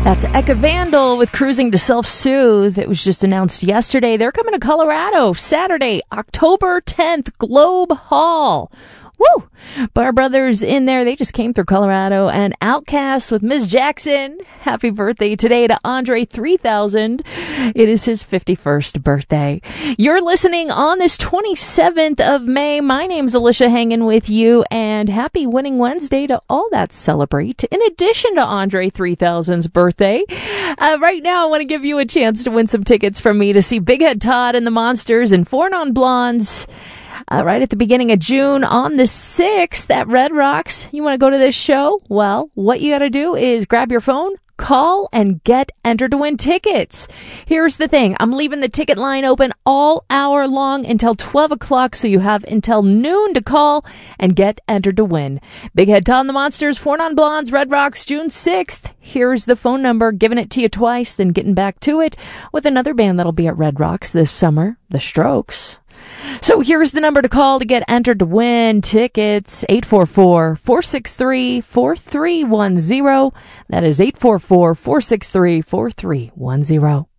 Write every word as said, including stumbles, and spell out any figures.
That's Eka Vandal with Cruising to Self-Soothe. It was just announced yesterday. They're coming to Colorado Saturday, October tenth, Globe Hall. Woo! Bar Brothers in there. They just came through Colorado. And Outcast with Miz Jackson. Happy birthday today to Andre three thousand. It is his fifty-first birthday. You're listening on this twenty-seventh of May. My name's Alicia, hanging with you. And happy Winning Wednesday to all that celebrate. In addition to Andre three thousand's birthday, uh, right now I want to give you a chance to win some tickets from me to see Big Head Todd and the Monsters and Four Non Blondes. Uh, right at the beginning of June on the sixth at Red Rocks. You want to go to this show? Well, what you got to do is grab your phone, call, and get entered to win tickets. Here's the thing. I'm leaving the ticket line open all hour long until twelve o'clock, so you have until noon to call and get entered to win. Big Head Todd and the Monsters, Four Non Blondes, Red Rocks, June sixth. Here's the phone number, giving it to you twice, then getting back to it with another band that'll be at Red Rocks this summer, The Strokes. So here's the number to call to get entered to win tickets, eight four four, four six three, four three one zero. That is eight four four, four six three, four three one zero.